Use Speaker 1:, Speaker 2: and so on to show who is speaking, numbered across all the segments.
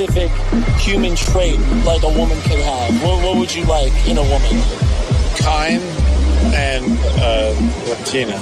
Speaker 1: specific human trait like a woman could have? What would you like in a woman?
Speaker 2: Kind and Latina.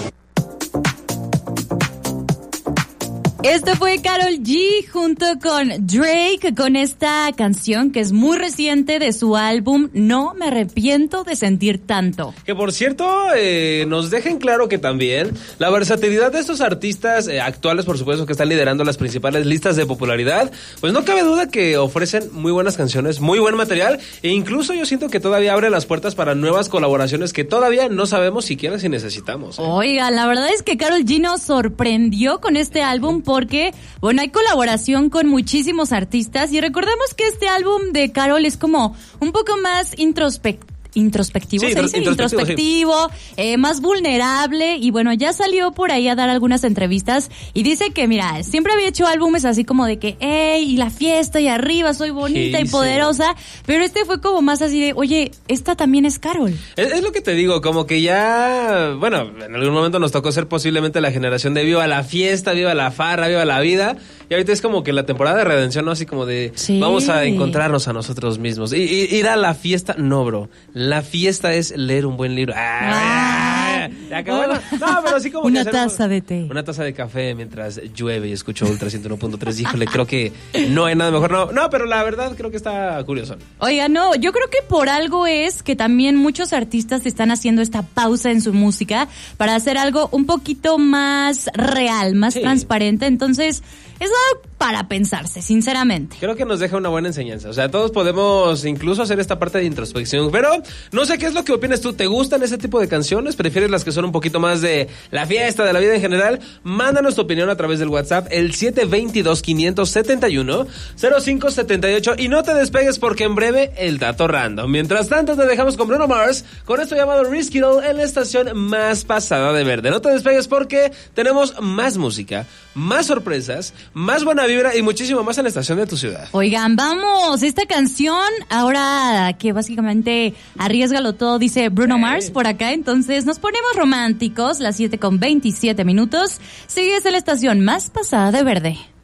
Speaker 3: Esto fue Karol G junto con Drake con esta canción que es muy reciente de su álbum No me arrepiento de sentir tanto.
Speaker 4: Que por cierto, nos dejen claro que también la versatilidad de estos artistas actuales, por supuesto, que están liderando las principales listas de popularidad, pues no cabe duda que ofrecen muy buenas canciones, muy buen material, e incluso yo siento que todavía abre las puertas para nuevas colaboraciones que todavía no sabemos siquiera si necesitamos.
Speaker 3: Oiga, la verdad es que Karol G nos sorprendió con este álbum porque, bueno, hay colaboración con muchísimos artistas y recordemos que este álbum de Karol es como un poco más introspectivo,
Speaker 4: sí,
Speaker 3: ¿se dice? Introspectivo, sí. Más vulnerable y bueno, ya salió por ahí a dar algunas entrevistas y dice que, mira, siempre había hecho álbumes así como de que, y la fiesta y arriba, soy bonita y poderosa, pero este fue como más así de, oye, esta también es Karol.
Speaker 4: Es lo que te digo, como que ya, bueno, en algún momento nos tocó ser posiblemente la generación de viva la fiesta, viva la farra, viva la vida, y ahorita es como que la temporada de redención, ¿no? Así como de, sí, vamos a encontrarnos a nosotros mismos. Y ir a la fiesta, no, bro. La fiesta es leer un buen libro. No, pero así como
Speaker 3: una taza de té.
Speaker 4: Una taza de café mientras llueve y escucho Ultra 101.3. Híjole, creo que no hay nada mejor. No, pero la verdad creo que está curioso.
Speaker 3: Oiga, no, yo creo que por algo es que también muchos artistas están haciendo esta pausa en su música para hacer algo un poquito más real, más transparente. Entonces, es algo para pensarse, sinceramente.
Speaker 4: Creo que nos deja una buena enseñanza. O sea, todos podemos incluso hacer esta parte de introspección. Pero no sé qué es lo que opinas tú. ¿Te gustan ese tipo de canciones? ¿Prefieres las que son un poquito más de la fiesta, de la vida en general? Mándanos tu opinión a través del WhatsApp, el 722-571-0578. Y no te despegues porque en breve el dato random. Mientras tanto, te dejamos con Bruno Mars, con esto llamado Risky Doll en la estación más pasada de verde. No te despegues porque tenemos más música, más sorpresas, más buena vibra y muchísimo más en la estación de tu ciudad.
Speaker 3: Oigan, vamos, esta canción ahora que básicamente arriésgalo todo, dice Bruno Mars por acá, entonces nos ponemos románticos, las 7:27. Sigues en la estación más pasada de verde.